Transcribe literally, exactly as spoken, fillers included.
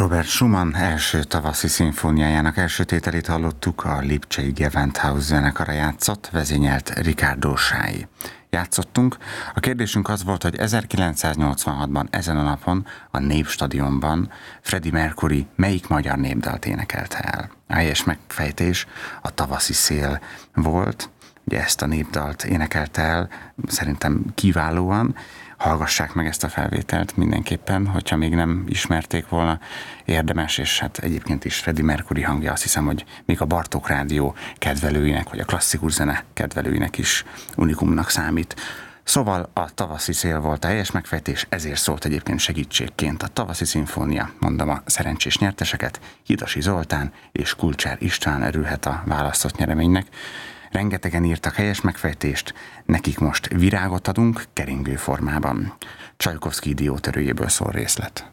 Robert Schumann első tavaszi szimfóniájának első tételét hallottuk, a Lipcsei Gewandhaus zenekara játszott, vezényelt Ricardo Sái. Játszottunk. A kérdésünk az volt, hogy ezerkilencszáznyolcvanhatban ezen a napon a Népstadionban Freddie Mercury melyik magyar népdalt énekelte el. A helyes megfejtés a Tavaszi szél volt. Ugye ezt a népdalt énekelte el, szerintem kiválóan. Hallgassák meg ezt a felvételt mindenképpen, hogyha még nem ismerték volna, érdemes, és hát egyébként is Freddie Mercury hangja, azt hiszem, hogy még a Bartók Rádió kedvelőinek, vagy a klasszikus zene kedvelőinek is unikumnak számít. Szóval a Tavaszi szél volt a helyes megfejtés, ezért szólt egyébként segítségként a Tavaszi szimfónia. Mondom a szerencsés nyerteseket, Hidasi Zoltán és Kulcsár István örülhet a választott nyereménynek. Rengetegen írtak helyes megfejtést, nekik most virágot adunk keringő formában. Csajkovszky diótörőjéből szól részlet.